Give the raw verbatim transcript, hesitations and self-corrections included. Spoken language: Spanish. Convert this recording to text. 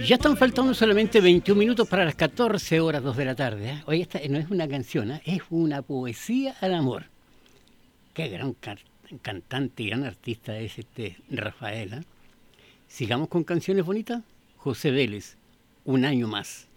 Ya están faltando solamente veintiún minutos para las catorce horas dos de la tarde. ¿eh? Oye, esta no es una canción, ¿eh? Es una poesía al amor. Qué gran can- cantante y gran artista es este Rafael. ¿eh? Sigamos con canciones bonitas. José Vélez, Un año más.